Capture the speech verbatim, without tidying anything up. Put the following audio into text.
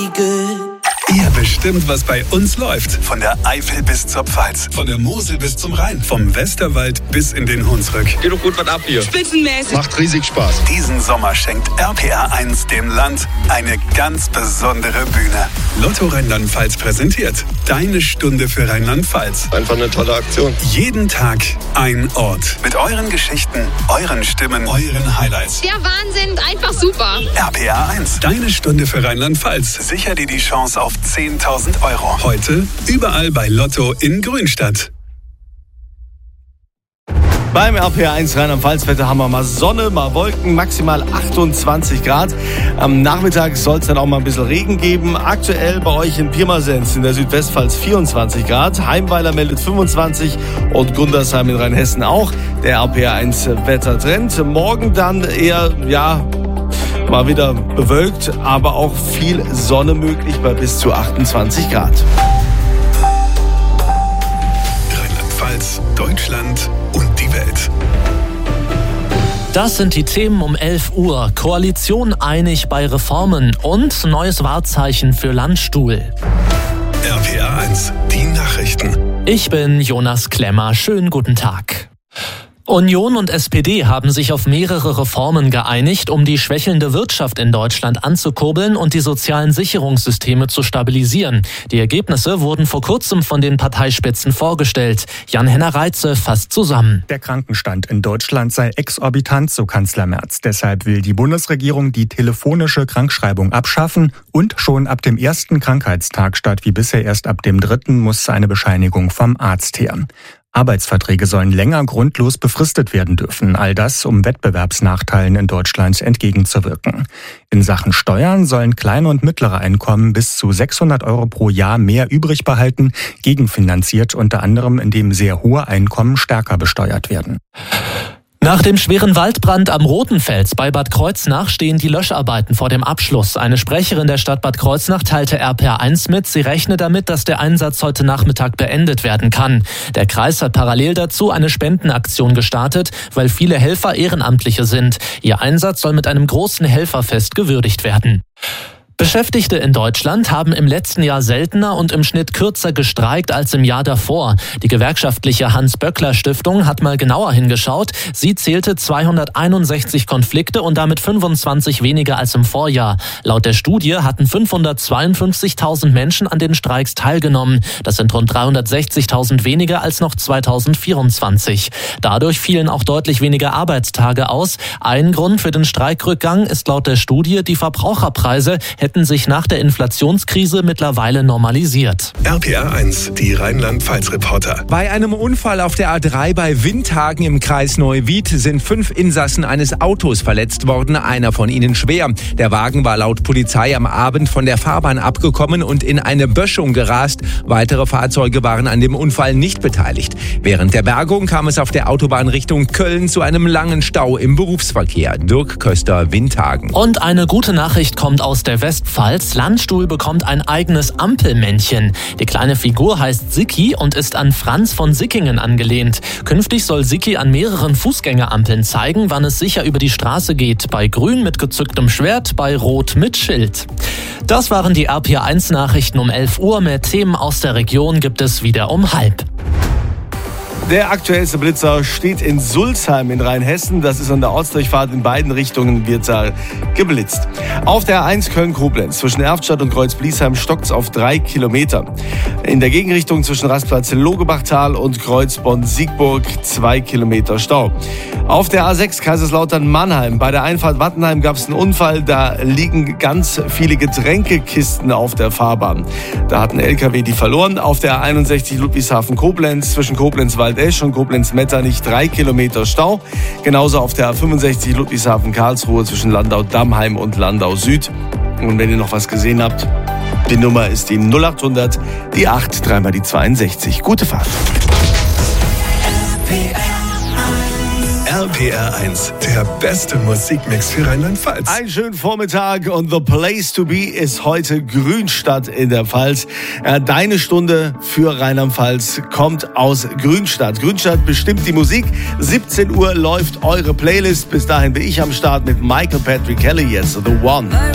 Ihr bestimmt, was bei uns läuft. Von der Eifel bis zur Pfalz. Von der Mosel bis zum Rhein. Vom Westerwald bis in den Hunsrück. Geht doch gut was ab hier. Spitzenmäßig. Macht riesig Spaß. Diesen Sommer schenkt R P R eins dem Land eine ganz besondere Bühne. Lotto Rheinland-Pfalz präsentiert Deine Stunde für Rheinland-Pfalz. Einfach eine tolle Aktion. Jeden Tag ein Ort. Mit euren Geschichten, euren Stimmen, euren Highlights. Der Wahnsinn, einfach super. R P R eins. Deine Stunde für Rheinland-Pfalz. Sicher dir die Chance auf zehntausend Euro. Heute überall bei Lotto in Grünstadt. Beim R P R eins Rheinland-Pfalz-Wetter haben wir mal Sonne, mal Wolken, maximal achtundzwanzig Grad. Am Nachmittag soll es dann auch mal ein bisschen Regen geben. Aktuell bei euch in Pirmasens in der Südwestpfalz vierundzwanzig Grad. Heimweiler meldet fünfundzwanzig und Gundersheim in Rheinhessen auch. Der R P R eins Wettertrend. Morgen dann eher, ja, mal wieder bewölkt, aber auch viel Sonne möglich bei bis zu achtundzwanzig Grad. Rheinland-Pfalz, Deutschland und die Welt. Das sind die Themen um elf Uhr. Koalition einig bei Reformen und neues Wahrzeichen für Landstuhl. R P R eins, die Nachrichten. Ich bin Jonas Klemmer. Schönen guten Tag. Union und S P D haben sich auf mehrere Reformen geeinigt, um die schwächelnde Wirtschaft in Deutschland anzukurbeln und die sozialen Sicherungssysteme zu stabilisieren. Die Ergebnisse wurden vor kurzem von den Parteispitzen vorgestellt. Jan-Henner Reitze fasst zusammen. Der Krankenstand in Deutschland sei exorbitant, so Kanzler Merz. Deshalb will die Bundesregierung die telefonische Krankschreibung abschaffen und schon ab dem ersten Krankheitstag statt wie bisher erst ab dem dritten muss eine Bescheinigung vom Arzt her. Arbeitsverträge sollen länger grundlos befristet werden dürfen. All das, um Wettbewerbsnachteilen in Deutschland entgegenzuwirken. In Sachen Steuern sollen kleine und mittlere Einkommen bis zu sechshundert Euro pro Jahr mehr übrig behalten, gegenfinanziert unter anderem, indem sehr hohe Einkommen stärker besteuert werden. Nach dem schweren Waldbrand am Rotenfels bei Bad Kreuznach stehen die Löscharbeiten vor dem Abschluss. Eine Sprecherin der Stadt Bad Kreuznach teilte R P R eins mit, sie rechne damit, dass der Einsatz heute Nachmittag beendet werden kann. Der Kreis hat parallel dazu eine Spendenaktion gestartet, weil viele Helfer Ehrenamtliche sind. Ihr Einsatz soll mit einem großen Helferfest gewürdigt werden. Beschäftigte in Deutschland haben im letzten Jahr seltener und im Schnitt kürzer gestreikt als im Jahr davor. Die gewerkschaftliche Hans-Böckler-Stiftung hat mal genauer hingeschaut. Sie zählte zweihunderteinundsechzig Konflikte und damit fünfundzwanzig weniger als im Vorjahr. Laut der Studie hatten fünfhundertzweiundfünfzigtausend Menschen an den Streiks teilgenommen. Das sind rund dreihundertsechzigtausend weniger als noch zweitausendvierundzwanzig. Dadurch fielen auch deutlich weniger Arbeitstage aus. Ein Grund für den Streikrückgang ist laut der Studie, die Verbraucherpreise hätten sich nach der Inflationskrise mittlerweile normalisiert. R P R eins, die Rheinland-Pfalz-Reporter. Bei einem Unfall auf der A drei bei Windhagen im Kreis Neuwied sind fünf Insassen eines Autos verletzt worden, einer von ihnen schwer. Der Wagen war laut Polizei am Abend von der Fahrbahn abgekommen und in eine Böschung gerast. Weitere Fahrzeuge waren an dem Unfall nicht beteiligt. Während der Bergung kam es auf der Autobahn Richtung Köln zu einem langen Stau im Berufsverkehr. Dirk Köster, Windhagen. Und eine gute Nachricht kommt aus der Westpfalz. Landstuhl bekommt ein eigenes Ampelmännchen. Die kleine Figur heißt Sicki und ist an Franz von Sickingen angelehnt. Künftig soll Sicki an mehreren Fußgängerampeln zeigen, wann es sicher über die Straße geht. Bei Grün mit gezücktem Schwert, bei Rot mit Schild. Das waren die R P R eins Nachrichten um elf Uhr. Mehr Themen aus der Region gibt es wieder um halb. Der aktuellste Blitzer steht in Sulzheim in Rheinhessen. Das ist an der Ortsdurchfahrt in beiden Richtungen, wird da geblitzt. Auf der A eins Köln-Koblenz zwischen Erftstadt und Kreuz-Bliesheim stockt es auf drei Kilometer. In der Gegenrichtung zwischen Rastplatz Logebachtal und Kreuzbonn-Siegburg zwei Kilometer Stau. Auf der A sechs Kaiserslautern-Mannheim bei der Einfahrt Wattenheim gab es einen Unfall. Da liegen ganz viele Getränkekisten auf der Fahrbahn. Da hat ein L K W die verloren. Auf der A einundsechzig Ludwigshafen-Koblenz zwischen Koblenz-Waldesch und Koblenz-Metternich drei Kilometer Stau. Genauso auf der A fünfundsechzig Ludwigshafen-Karlsruhe zwischen Landau-Dammheim und Landau-Süd. Und wenn ihr noch was gesehen habt, die Nummer ist die null achthundert, die acht, dreimal die zweiundsechzig. Gute Fahrt. R P R eins, der beste Musikmix für Rheinland-Pfalz. Einen schönen Vormittag und the place to be ist heute Grünstadt in der Pfalz. Deine Stunde für Rheinland-Pfalz kommt aus Grünstadt. Grünstadt bestimmt die Musik. siebzehn Uhr läuft eure Playlist. Bis dahin bin ich am Start mit Michael Patrick Kelly, jetzt The One.